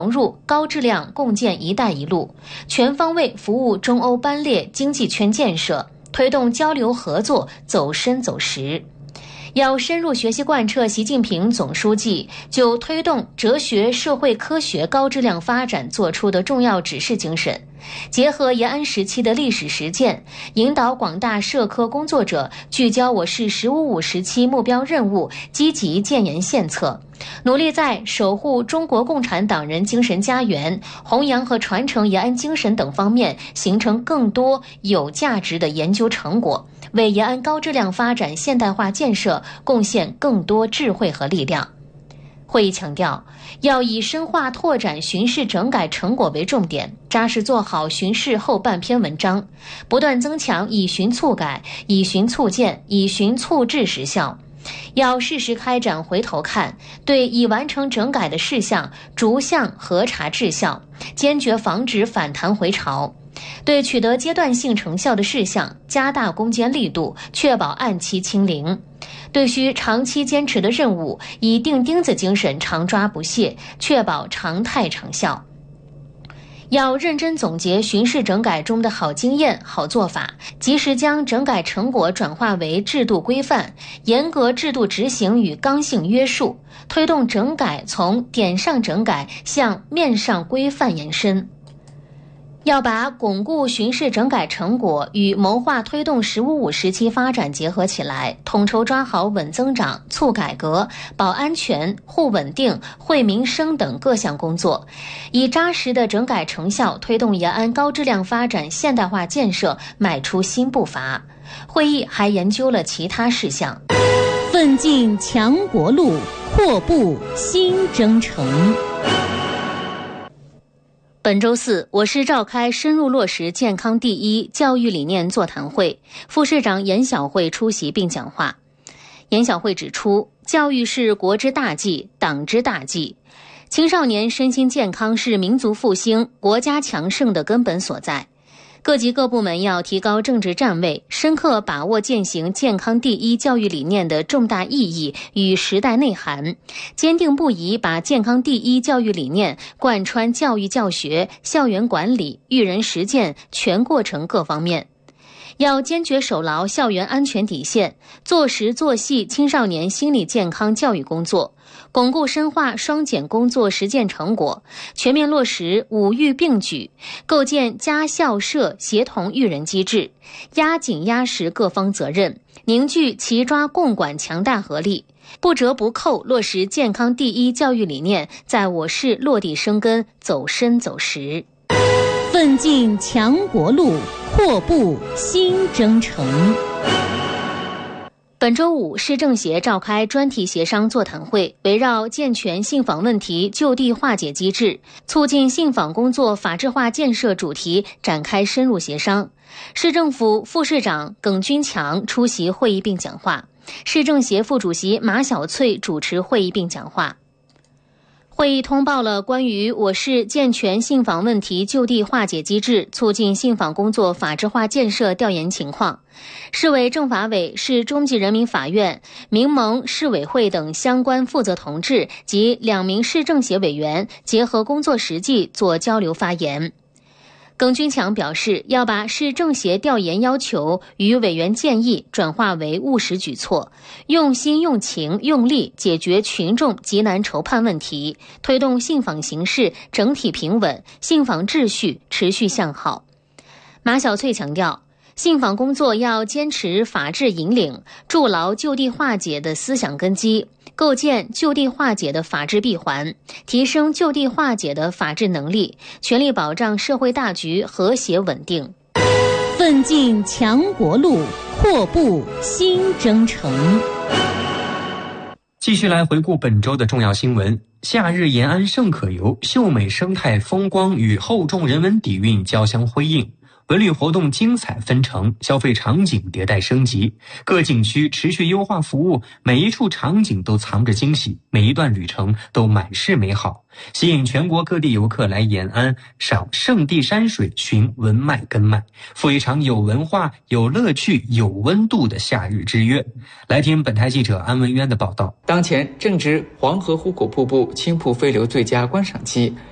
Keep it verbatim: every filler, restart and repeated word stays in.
融入高质量共建“一带一路”，全方位服务中欧班列经济圈建设，推动交流合作走深走实。要深入学习贯彻习近平总书记就推动哲学社会科学高质量发展作出的重要指示精神，结合延安时期的历史实践，引导广大社科工作者聚焦我市“十五五”时期目标任务，积极建言献策，努力在守护中国共产党人精神家园、弘扬和传承延安精神等方面形成更多有价值的研究成果，为延安高质量发展现代化建设贡献更多智慧和力量。会议强调，要以深化拓展巡视整改成果为重点，扎实做好巡视后半篇文章，不断增强以巡促改、以巡促建、以巡促治实效。要适时开展回头看，对已完成整改的事项逐项核查治效，坚决防止反弹回潮。对取得阶段性成效的事项加大攻坚力度，确保按期清零。对需长期坚持的任务，以钉钉子精神常抓不懈，确保常态成效。要认真总结巡视整改中的好经验、好做法，及时将整改成果转化为制度规范，严格制度执行与刚性约束，推动整改从点上整改向面上规范延伸。要把巩固巡视整改成果与谋划推动“十五五”时期发展结合起来，统筹抓好稳增长、促改革、保安全、护稳定、惠民生等各项工作，以扎实的整改成效推动延安高质量发展现代化建设迈出新步伐。会议还研究了其他事项， 奋进强国路，阔步新征程。 本周四，我市召开深入落实健康第一教育理念座谈会，副市长严晓慧出席并讲话。严晓慧指出，教育是国之大计、党之大计，青少年身心健康是民族复兴、国家强盛的根本所在。各级各部门要提高政治站位，深刻把握践行健康第一教育理念的重大意义与时代内涵，坚定不移把健康第一教育理念贯穿教育教学、校园管理、育人实践全过程各方面。要坚决守牢校园安全底线，做实做细青少年心理健康教育工作，巩固深化双减工作实践成果，全面落实五育并举，构建家校社协同育人机制，压紧压实各方责任，凝聚齐抓共管强大合力，不折不扣落实健康第一教育理念在我市落地生根，走深走实。 奋进强国路，阔步新征程。 本周五，市政协召开专题协商座谈会，围绕健全信访问题就地化解机制、促进信访工作法治化建设主题展开深入协商。市政府副市长耿军强出席会议并讲话，市政协副主席马晓翠主持会议并讲话。会议通报了关于我市健全信访问题就地化解机制、促进信访工作法治化建设调研情况。市委政法委、市中级人民法院、民盟市委会等相关负责同志及两名市政协委员结合工作实际做交流发言。耿军强表示，要把市政协调研要求与委员建议转化为务实举措，用心用情用力解决群众急难愁盼问题，推动信访形势整体平稳，信访秩序持续向好。马晓翠强调，信访工作要坚持法治引领，筑牢就地化解的思想根基，构建就地化解的法治闭环，提升就地化解的法治能力，全力保障社会大局和谐稳定。 奋进强国路，阔步新征程。 继续来回顾本周的重要新闻。夏日延安甚可游，秀美生态风光与厚重人文底蕴交相辉映。文旅活动精彩纷呈，消费场景迭代升级，各景区持续优化服务，每一处场景都藏着惊喜，每一段旅程都满是美好，吸引全国各地游客来延安赏圣地山水，寻文脉根脉，赴一场有文化、有乐趣、有温度的夏日之约。来听本台记者安文渊的报道。 当前正值黄河壶口瀑布青瀑飞流最佳观赏期，